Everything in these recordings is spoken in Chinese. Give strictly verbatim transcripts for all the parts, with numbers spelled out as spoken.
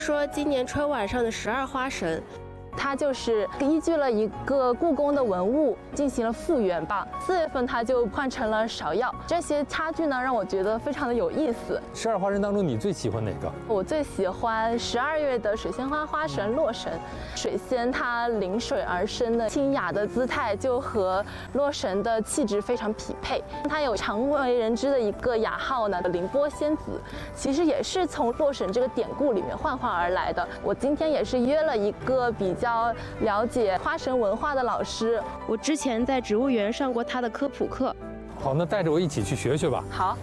说今年春晚上的十二花神。 它就是依据了一个故宫的文物进行了复原吧。四月份它就换成了芍药，这些差距呢让我觉得非常的有意思。 十二花神当中，你最喜欢哪个？ 我最喜欢十二月的水仙花花神洛神。水仙它临水而生的清雅的姿态，就和洛神的气质非常匹配。它有常为人知的一个雅号呢，凌波仙子，其实也是从洛神这个典故里面幻化而来的。我今天也是约了一个比。 比较了解花神文化的老师， 我之前在植物园上过他的科普课。 好，那带着我一起去学学吧。 好。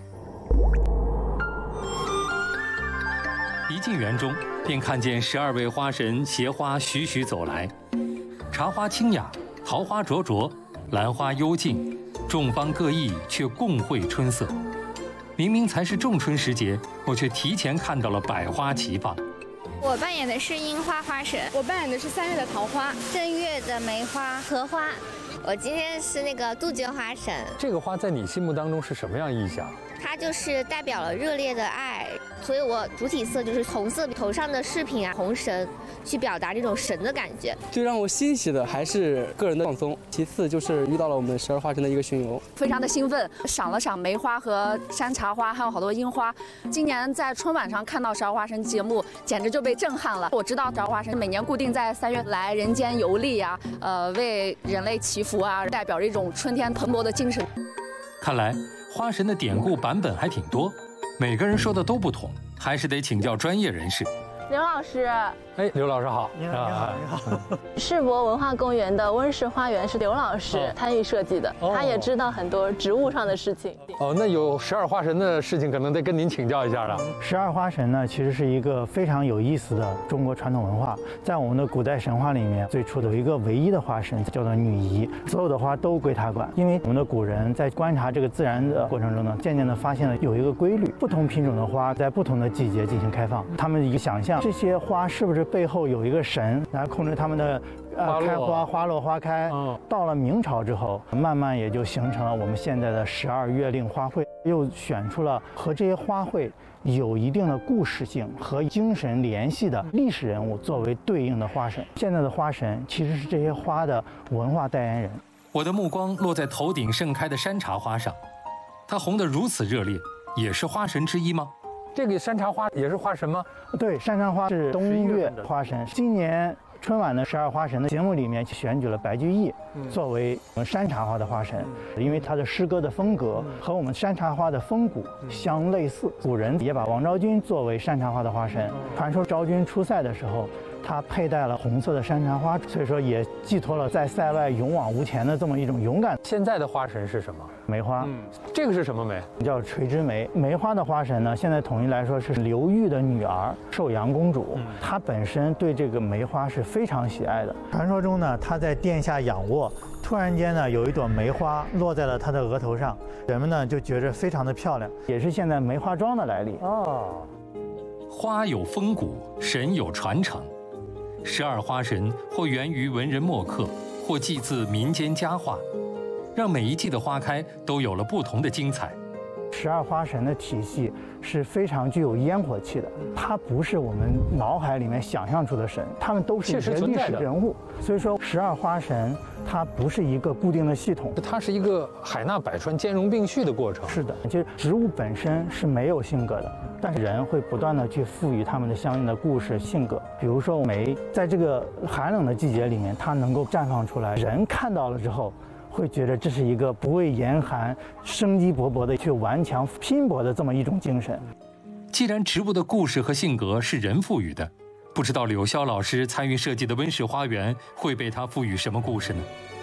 一进园中，便看见十二位花神携花徐徐走来，茶花清雅，桃花灼灼，兰花幽静，众芳各异，却共绘春色。明明才是仲春时节，我却提前看到了百花齐放。 我扮演的是樱花花神， 我扮演的是三月的桃花， 正月的梅花、荷花。我今天是那个杜鹃花神。 这个花在你心目当中是什么样意象？ 它就是代表了热烈的爱，所以我主体色就是红色，头上的饰品啊，红绳，去表达这种神的感觉。 最让我欣喜的还是个人的放松，其次就是遇到了我们十二花神的一个巡游， 非常的兴奋，赏了赏梅花和山茶花，还有好多樱花。今年在春晚上看到十二花神节目，简直就被震撼了。我知道十二花神每年固定在三月来人间游历啊，呃，为人类祈福啊，代表着一种春天蓬勃的精神。 看来花神的典故版本还挺多，每个人说的都不同，还是得请教专业人士。 刘老师， 哎，刘老师好， 你好，你好，你好。 世博文化公园的温室花园是刘老师参与设计的， 哦、 他也知道很多植物上的事情。 哦，那有十二花神的事情，可能得跟您请教一下了。 十二花神呢，其实是一个非常有意思的中国传统文化，在我们的古代神话里面，最初的有一个唯一的花神叫做女仪，所有的花都归她管。因为我们的古人在观察这个自然的过程中呢，渐渐的发现了有一个规律，不同品种的花在不同的季节进行开放，他们一个想象。 这些花是不是背后有一个神来控制它们的呃开花、花落、花开？嗯，到了明朝之后，慢慢也就形成了我们现在的十二月令花卉，又选出了和这些花卉有一定的故事性和精神联系的历史人物作为对应的花神。现在的花神其实是这些花的文化代言人。 我的目光落在头顶盛开的山茶花上，它红得如此热烈，也是花神之一吗？ 这个山茶花也是花神吗？ 对，山茶花是冬月花神。今年春晚的十二花神的节目里面选举了白居易作为山茶花的花神，因为他的诗歌的风格和我们山茶花的风骨相类似。古人也把王昭君作为山茶花的花神。传说昭君出塞的时候，她佩戴了红色的山茶花，所以说也寄托了在塞外勇往无前的这么一种勇敢。 现在的花神是什么？ 梅花。 嗯，这个是什么梅？ 叫垂枝梅。梅花的花神呢，现在统一来说是刘裕的女儿寿阳公主。嗯、她本身对这个梅花是非常喜爱的。传说中呢，她在殿下仰卧，突然间呢，有一朵梅花落在了她的额头上，人们呢就觉着非常的漂亮，也是现在梅花桩的来历。 哦， 花有风骨，神有传承。 十二花神或源于文人墨客，或祭自民间佳话，让每一季的花开都有了不同的精彩。 十二花神的体系是非常具有烟火气的，它不是我们脑海里面想象出的神，他们都是一些历史人物。所以说，十二花神它不是一个固定的系统， 它是一个海纳百川、兼容并蓄的过程。 是的，其实植物本身是没有性格的。 但是人会不断的去赋予它们的相应的故事性格，比如说梅，在这个寒冷的季节里面，它能够绽放出来，人看到了之后，会觉得这是一个不畏严寒、生机勃勃的去顽强拼搏的这么一种精神。 既然植物的故事和性格是人赋予的，不知道柳霄老师参与设计的温室花园会被他赋予什么故事呢？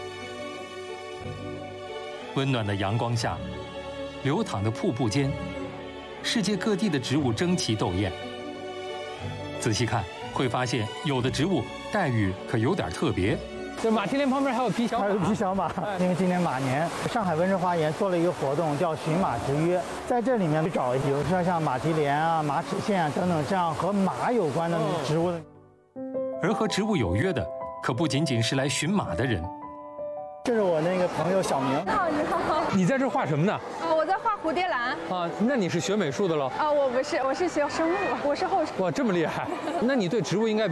温暖的阳光下，流淌的瀑布间。 世界各地的植物争奇斗艳，仔细看会发现，有的植物待遇可有点特别。 这马蹄莲旁边还有皮小马， 还有皮小马。因为今年马年，上海温室花园做了一个活动，叫寻马之约，在这里面去找，比如说像马蹄莲啊、马齿苋啊等等这样和马有关的植物。 而和植物有约的，可不仅仅是来寻马的人。 这是我那个朋友小明。 你好，你好。 你在这画什么呢？ 哦，我在画蝴蝶兰。 啊，那你是学美术的喽？ 啊，我不是，我是学生物，我是后。 哇，这么厉害！那你对植物应该